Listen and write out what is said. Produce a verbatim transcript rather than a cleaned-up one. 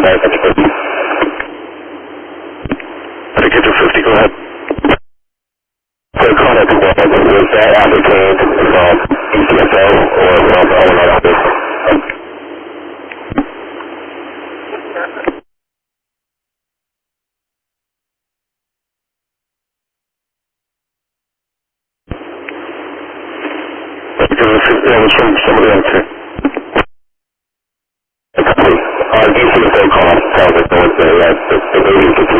back at fifty. Ticket to fifty, go ahead. So contact the wall, was that applicant from E C S O or from O N I office? Because it was from somebody else here. Uh, E C S O call, sounds like there was a, uh, the, the